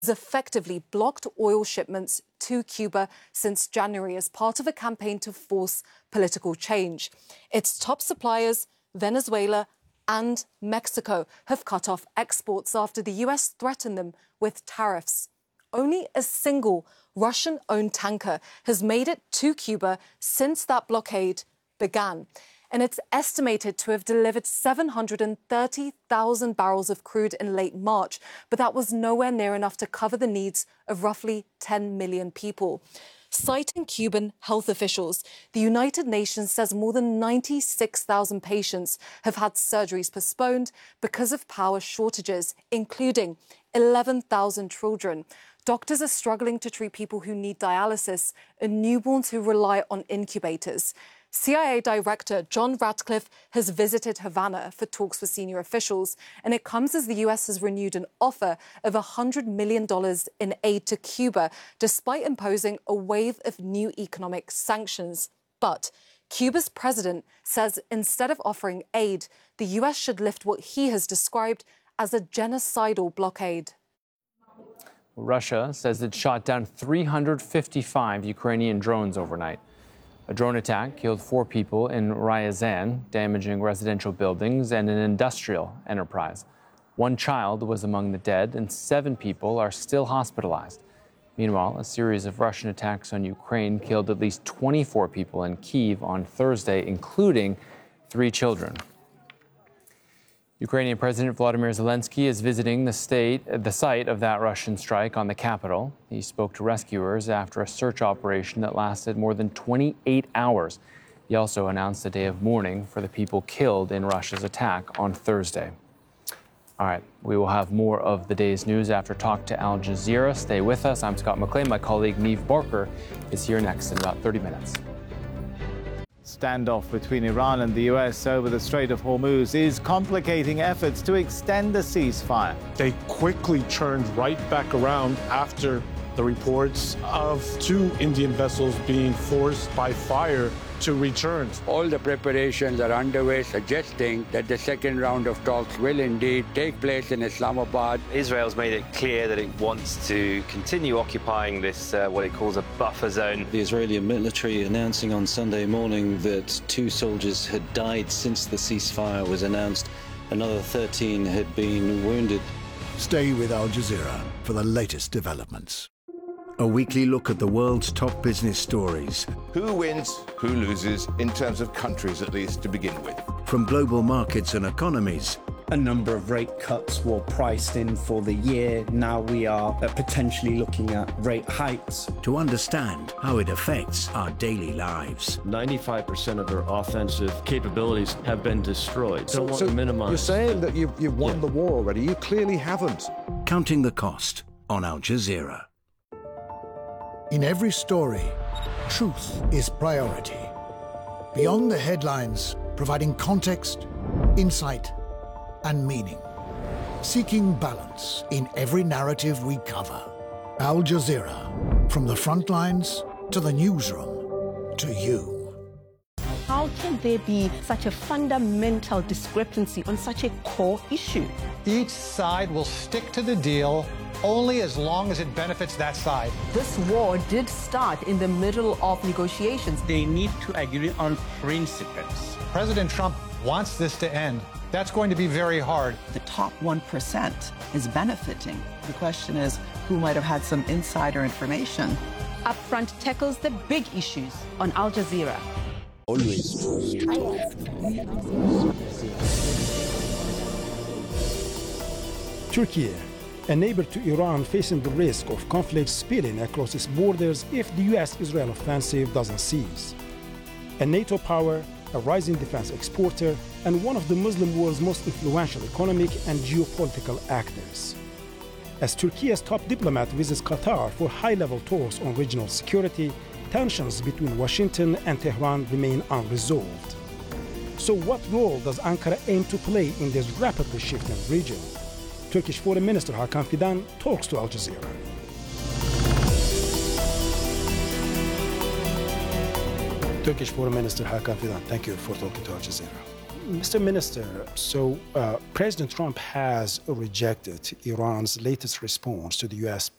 has effectively blocked oil shipments to Cuba since January as part of a campaign to force political change. Its top suppliers, Venezuela and Mexico, have cut off exports after the US threatened them with tariffs. Only a single Russian-owned tanker has made it to Cuba since that blockade began. And it's estimated to have delivered 730,000 barrels of crude in late March. But that was nowhere near enough to cover the needs of roughly 10 million people. Citing Cuban health officials, the United Nations says more than 96,000 patients have had surgeries postponed because of power shortages, including 11,000 children. Doctors are struggling to treat people who need dialysis and newborns who rely on incubators. CIA Director John Ratcliffe has visited Havana for talks with senior officials, and it comes as the US has renewed an offer of $100 million in aid to Cuba, despite imposing a wave of new economic sanctions. But Cuba's president says instead of offering aid, the US should lift what he has described as a genocidal blockade. Russia says it shot down 355 Ukrainian drones overnight. A drone attack killed 4 people in Ryazan, damaging residential buildings and an industrial enterprise. 1 child was among the dead, and 7 people are still hospitalized. Meanwhile, a series of Russian attacks on Ukraine killed at least 24 people in Kyiv on Thursday, including 3 children. Ukrainian President Volodymyr Zelensky is visiting the site of that Russian strike on the capital. He spoke to rescuers after a search operation that lasted more than 28 hours. He also announced a day of mourning for the people killed in Russia's attack on Thursday. All right, we will have more of the day's news after talk to Al Jazeera. Stay with us. I'm Scott McLean. My colleague Niamh Barker is here next in about 30 minutes. Standoff between Iran and the US over the Strait of Hormuz is complicating efforts to extend the ceasefire. They quickly turned right back around after the reports of 2 Indian vessels being forced by fire to return. All the preparations are underway, suggesting that the second round of talks will indeed take place in Islamabad. Israel's made it clear that it wants to continue occupying this, what it calls a buffer zone. The Israeli military announcing on Sunday morning that 2 soldiers had died since the ceasefire was announced. Another 13 had been wounded. Stay with Al Jazeera for the latest developments. A weekly look at the world's top business stories. Who wins, who loses, in terms of countries at least to begin with. From global markets and economies. A number of rate cuts were priced in for the year. Now we are potentially looking at rate hikes. To understand how it affects our daily lives. 95% of their offensive capabilities have been destroyed. So minimize. You're saying that you've won the war already. You clearly haven't. Counting the cost on Al Jazeera. In every story, truth is priority. Beyond the headlines, providing context, insight, and meaning. Seeking balance in every narrative we cover. Al Jazeera, from the front lines to the newsroom to you. How can there be such a fundamental discrepancy on such a core issue? Each side will stick to the deal only as long as it benefits that side. This war did start in the middle of negotiations. They need to agree on principles. President Trump wants this to end. That's going to be very hard. The top 1% is benefiting. The question is, who might have had some insider information? Upfront tackles the big issues on Al Jazeera. Always. Turkey, a neighbor to Iran facing the risk of conflict spilling across its borders if the US-Israel offensive doesn't cease. A NATO power, a rising defense exporter, and one of the Muslim world's most influential economic and geopolitical actors. As Turkey's top diplomat visits Qatar for high-level talks on regional security, tensions between Washington and Tehran remain unresolved. So what role does Ankara aim to play in this rapidly shifting region? Turkish Foreign Minister Hakan Fidan talks to Al Jazeera. Turkish Foreign Minister Hakan Fidan, thank you for talking to Al Jazeera. Mr. Minister, so President Trump has rejected Iran's latest response to the U.S.